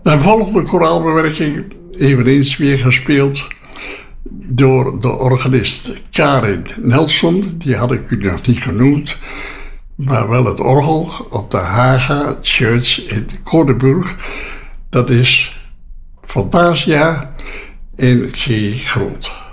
De volgende koraalbewerking eveneens weer gespeeld door de organist Karin Nelson. Die had ik u nog niet genoemd, maar wel het orgel op de Haga Church in Koordenburg. Dat is Fantasia in G groot.